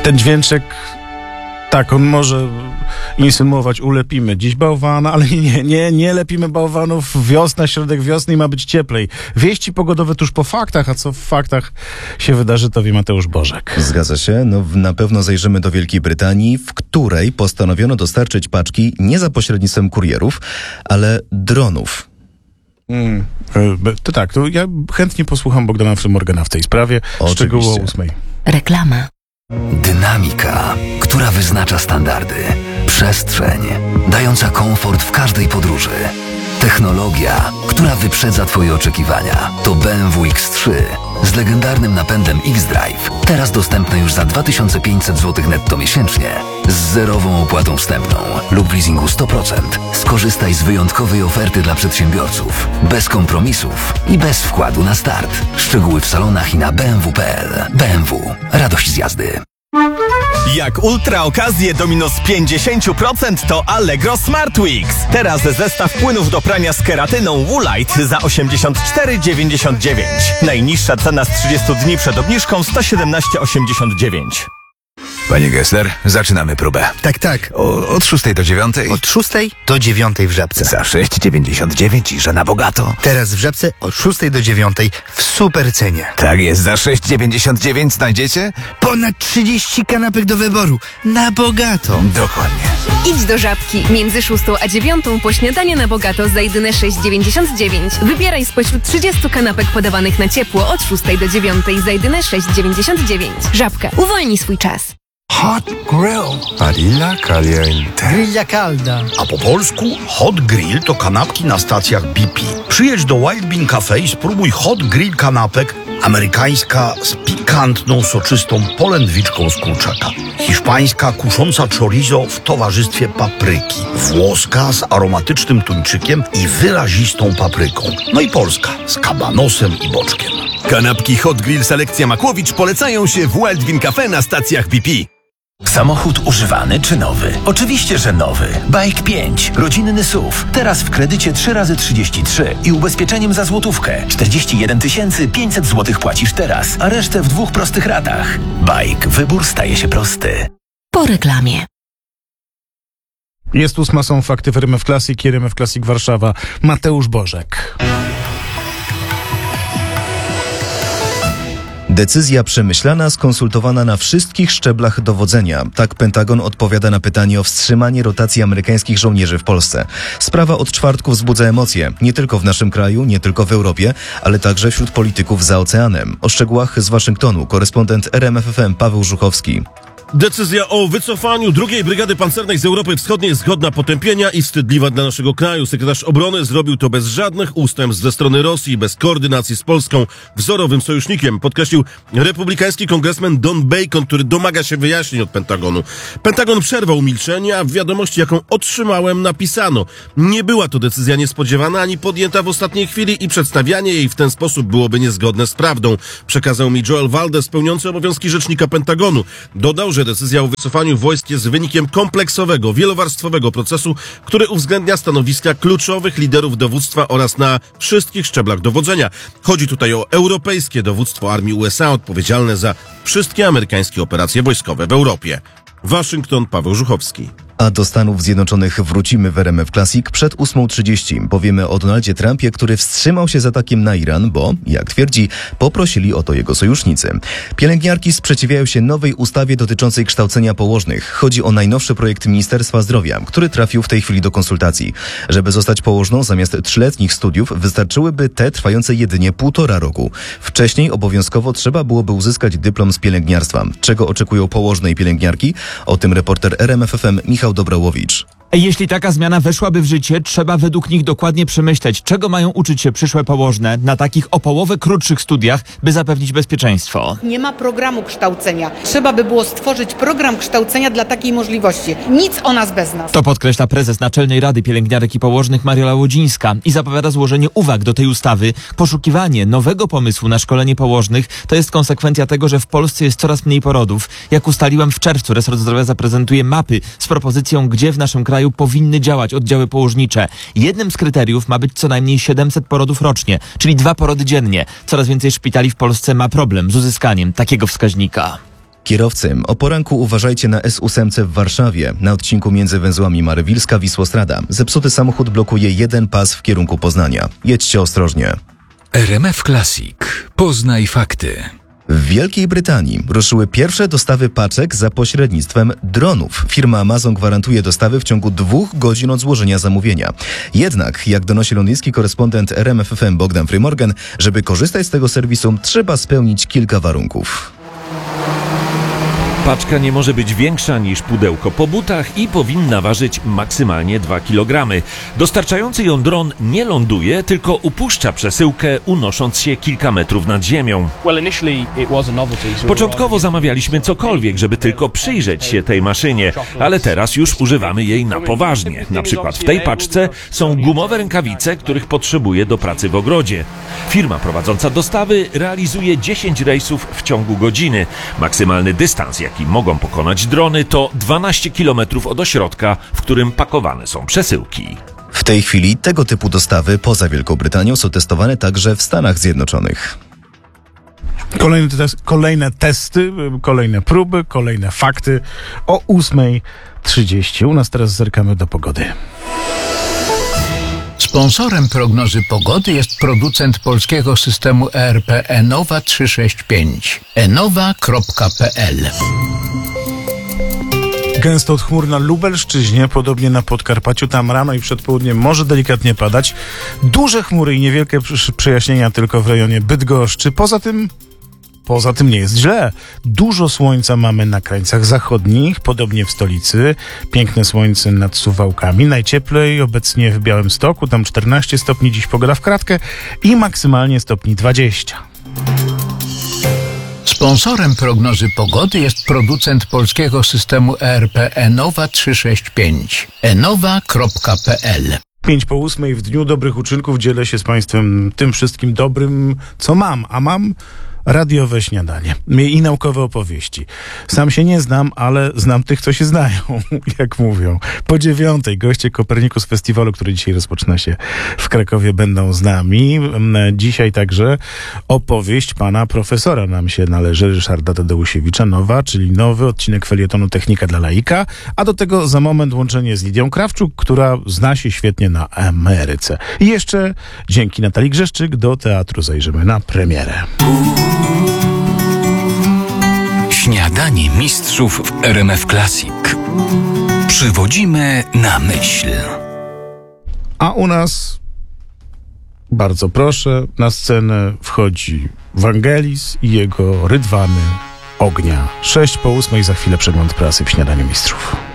ten dźwięczek, tak, on może insynuować, ulepimy dziś bałwana, ale nie lepimy bałwanów, wiosna, środek wiosny i ma być cieplej. Wieści pogodowe tuż po faktach, a co w faktach się wydarzy, to wie Mateusz Bożek. Zgadza się, na pewno zajrzymy do Wielkiej Brytanii, w której postanowiono dostarczyć paczki nie za pośrednictwem kurierów, ale dronów. To ja chętnie posłucham Bogdana Frymorgana w tej sprawie. Szczegóły o 8:00. Reklama. Dynamika, która wyznacza standardy. Przestrzeń, dająca komfort w każdej podróży. Technologia, która wyprzedza Twoje oczekiwania. To BMW X3 z legendarnym napędem X-Drive. Teraz dostępne już za 2500 zł netto miesięcznie. Z zerową opłatą wstępną lub w leasingu 100%. Skorzystaj z wyjątkowej oferty dla przedsiębiorców. Bez kompromisów i bez wkładu na start. Szczegóły w salonach i na bmw.pl. BMW. Radość z jazdy. Jak ultra okazje do minus 50% to Allegro Smart Weeks. Teraz zestaw płynów do prania z keratyną Woolite za 84,99. Najniższa cena z 30 dni przed obniżką 117,89. Panie Gessler, zaczynamy próbę. Tak. Od 6 do 9. Od 6 do 9 w Żabce. Za 6,99 i że na bogato. Teraz w Żabce od 6 do 9 w super cenie. Tak jest, za 6,99 znajdziecie? Ponad 30 kanapek do wyboru. Na bogato. Dokładnie. Idź do Żabki. Między 6 a 9 po śniadanie na bogato za jedyne 6,99. Wybieraj spośród 30 kanapek podawanych na ciepło od 6 do 9 za jedyne 6,99. Żabka. Uwolnij swój czas. Hot Grill. Barilla caliente. Grilla calda. A po polsku Hot Grill to kanapki na stacjach BP. Przyjedź do Wild Bean Cafe i spróbuj Hot Grill kanapek. Amerykańska z pikantną, soczystą polędwiczką z kurczaka. Hiszpańska kusząca chorizo w towarzystwie papryki. Włoska z aromatycznym tuńczykiem i wyrazistą papryką. No i polska z kabanosem i boczkiem. Kanapki Hot Grill Selekcja Makłowicz polecają się w Wild Bean Cafe na stacjach BP. Samochód używany czy nowy? Oczywiście, że nowy. Bike 5, rodzinny SUV. Teraz w kredycie 3x33 i ubezpieczeniem za złotówkę. 41 500 zł płacisz teraz, a resztę w 2 prostych ratach. Bike. Wybór staje się prosty. Po reklamie. Jest 8:00, są fakty w RMF Classic i RMF Classic Warszawa. Mateusz Bożek. Decyzja przemyślana, skonsultowana na wszystkich szczeblach dowodzenia. Tak Pentagon odpowiada na pytanie o wstrzymanie rotacji amerykańskich żołnierzy w Polsce. Sprawa od czwartku wzbudza emocje. Nie tylko w naszym kraju, nie tylko w Europie, ale także wśród polityków za oceanem. O szczegółach z Waszyngtonu korespondent RMF FM Paweł Żuchowski. Decyzja o wycofaniu II Brygady Pancernej z Europy Wschodniej jest godna potępienia i wstydliwa dla naszego kraju. Sekretarz obrony zrobił to bez żadnych ustępstw ze strony Rosji i bez koordynacji z Polską, wzorowym sojusznikiem, podkreślił republikański kongresmen Don Bacon, który domaga się wyjaśnień od Pentagonu. Pentagon przerwał milczenie, a w wiadomości, jaką otrzymałem, napisano: nie była to decyzja niespodziewana ani podjęta w ostatniej chwili i przedstawianie jej w ten sposób byłoby niezgodne z prawdą, przekazał mi Joel Valdez, pełniący obowiązki rzecznika Pentagonu. Dodał, że decyzja o wycofaniu wojsk jest wynikiem kompleksowego, wielowarstwowego procesu, który uwzględnia stanowiska kluczowych liderów dowództwa oraz na wszystkich szczeblach dowodzenia. Chodzi tutaj o europejskie dowództwo armii USA odpowiedzialne za wszystkie amerykańskie operacje wojskowe w Europie. Waszyngton, Paweł Żuchowski. A do Stanów Zjednoczonych wrócimy w RMF Classic przed 8:30. Powiemy o Donaldzie Trumpie, który wstrzymał się z atakiem na Iran, bo, jak twierdzi, poprosili o to jego sojusznicy. Pielęgniarki sprzeciwiają się nowej ustawie dotyczącej kształcenia położnych. Chodzi o najnowszy projekt Ministerstwa Zdrowia, który trafił w tej chwili do konsultacji. Żeby zostać położną, zamiast 3-letnich studiów wystarczyłyby te trwające jedynie 1,5 roku. Wcześniej obowiązkowo trzeba byłoby uzyskać dyplom z pielęgniarstwa. Czego oczekują położne i pielęgniarki? O tym reporter RMF FM Michał Dobrałowicz. Jeśli taka zmiana weszłaby w życie, trzeba według nich dokładnie przemyśleć, czego mają uczyć się przyszłe położne na takich o połowę krótszych studiach, by zapewnić bezpieczeństwo. Nie ma programu kształcenia. Trzeba by było stworzyć program kształcenia dla takiej możliwości. Nic o nas bez nas. To podkreśla prezes Naczelnej Rady Pielęgniarek i Położnych Mariola Łodzińska i zapowiada złożenie uwag do tej ustawy. Poszukiwanie nowego pomysłu na szkolenie położnych to jest konsekwencja tego, że w Polsce jest coraz mniej porodów. Jak ustaliłem w czerwcu, resort zdrowia zaprezentuje mapy z propozycją, gdzie w naszym kraju powinny działać oddziały położnicze. Jednym z kryteriów ma być co najmniej 700 porodów rocznie, czyli 2 porody dziennie. Coraz więcej szpitali w Polsce ma problem z uzyskaniem takiego wskaźnika. Kierowcy, o poranku uważajcie na S8 w Warszawie. Na odcinku między węzłami Marywilska-Wisłostrada zepsuty samochód blokuje jeden pas w kierunku Poznania. Jedźcie ostrożnie. RMF Classic. Poznaj fakty. W Wielkiej Brytanii ruszyły pierwsze dostawy paczek za pośrednictwem dronów. Firma Amazon gwarantuje dostawy w ciągu 2 godzin od złożenia zamówienia. Jednak, jak donosi londyński korespondent RMF FM Bogdan Frymorgan, żeby korzystać z tego serwisu, trzeba spełnić kilka warunków. Paczka nie może być większa niż pudełko po butach i powinna ważyć maksymalnie 2 kg. Dostarczający ją dron nie ląduje, tylko upuszcza przesyłkę, unosząc się kilka metrów nad ziemią. Początkowo zamawialiśmy cokolwiek, żeby tylko przyjrzeć się tej maszynie, ale teraz już używamy jej na poważnie. Na przykład w tej paczce są gumowe rękawice, których potrzebuję do pracy w ogrodzie. Firma prowadząca dostawy realizuje 10 rejsów w ciągu godziny. Maksymalny dystans, jaki mogą pokonać drony, to 12 km od ośrodka, w którym pakowane są przesyłki. W tej chwili tego typu dostawy poza Wielką są testowane także w Stanach Zjednoczonych. Kolejne testy, kolejne próby, kolejne fakty o 8:30. U nas teraz zerkamy do pogody. Sponsorem prognozy pogody jest producent polskiego systemu ERP Enowa 365. enowa.pl. Gęsto od chmur na Lubelszczyźnie, podobnie na Podkarpaciu. Tam rano i przed południem może delikatnie padać. Duże chmury i niewielkie przejaśnienia tylko w rejonie Bydgoszczy. Poza tym nie jest źle. Dużo słońca mamy na krańcach zachodnich, podobnie w stolicy. Piękne słońce nad Suwałkami. Najcieplej obecnie w Białymstoku, tam 14 stopni, dziś pogoda w kratkę i maksymalnie stopni 20. Sponsorem prognozy pogody jest producent polskiego systemu ERP Enowa 365. enowa.pl. 7:05 w dniu dobrych uczynków dzielę się z Państwem tym wszystkim dobrym, co mam. A mam radiowe śniadanie i naukowe opowieści. Sam się nie znam, ale znam tych, co się znają, jak mówią. Po 9:00 goście Kopernikus Festiwalu, który dzisiaj rozpoczyna się w Krakowie, będą z nami. Dzisiaj także opowieść pana profesora nam się należy, Ryszarda Tadeusiewicza, nowa, czyli nowy odcinek felietonu Technika dla laika, a do tego za moment łączenie z Lidią Krawczuk, która zna się świetnie na Ameryce. I jeszcze dzięki Natalii Grzeszczyk do teatru zajrzymy na premierę. Śniadanie mistrzów w RMF Classic. Przywodzimy na myśl. A u nas, bardzo proszę, na scenę wchodzi Wangelis i jego rydwany ognia. 7:06, za chwilę przegląd prasy w Śniadaniu Mistrzów.